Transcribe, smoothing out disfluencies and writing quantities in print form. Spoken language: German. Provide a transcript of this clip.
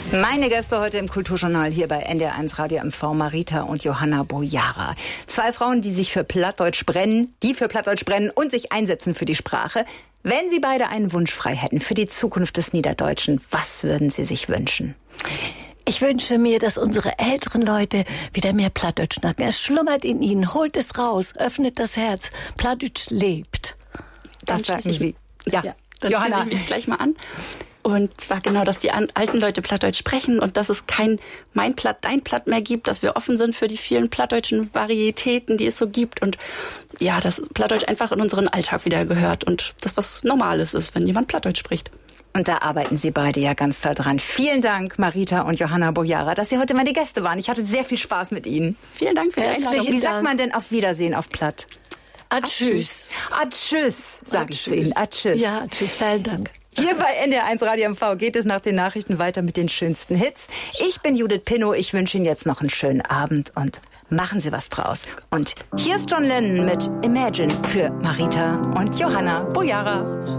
Meine Gäste heute im Kulturjournal hier bei NDR1 Radio MV, Marita und Johanna Boyara. 2 Frauen, die für Plattdeutsch brennen und sich einsetzen für die Sprache. Wenn Sie beide einen Wunsch frei hätten für die Zukunft des Niederdeutschen, was würden Sie sich wünschen? Ich wünsche mir, dass unsere älteren Leute wieder mehr Plattdeutsch schnacken. Es schlummert in ihnen, holt es raus, öffnet das Herz. Plattdeutsch lebt. Das sagen Sie. Ja, dann Johanna, schließe ich mich gleich mal an. Und zwar genau, dass die alten Leute Plattdeutsch sprechen und dass es kein mein Platt, dein Platt mehr gibt, dass wir offen sind für die vielen plattdeutschen Varietäten, die es so gibt und ja, dass Plattdeutsch einfach in unseren Alltag wieder gehört und das was Normales ist, wenn jemand Plattdeutsch spricht. Und da arbeiten Sie beide ja ganz toll dran. Vielen Dank, Marita und Johanna Boyara, dass Sie heute meine Gäste waren. Ich hatte sehr viel Spaß mit Ihnen. Vielen Dank für die Einladung. Wie sagt man denn auf Wiedersehen auf Platt? Tschüss. Tschüss, sage ich zu Ihnen. Tschüss. Ja, tschüss, vielen Dank. Hier bei NDR1 Radio MV geht es nach den Nachrichten weiter mit den schönsten Hits. Ich bin Judith Pinnow. Ich wünsche Ihnen jetzt noch einen schönen Abend und machen Sie was draus. Und hier ist John Lennon mit Imagine für Marita und Johanna Boyara.